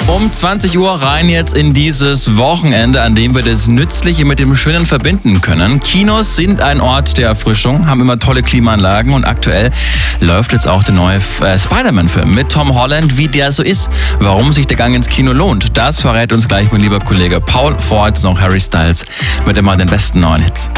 Um 20 Uhr rein jetzt in dieses Wochenende, an dem wir das Nützliche mit dem Schönen verbinden können. Kinos sind ein Ort der Erfrischung, haben immer tolle Klimaanlagen und aktuell läuft jetzt auch der neue Spider-Man-Film mit Tom Holland, wie der so ist. Warum sich der Gang ins Kino lohnt, das verrät uns gleich mein lieber Kollege Paul. Vor jetzt noch Harry Styles mit immer den besten neuen Hits.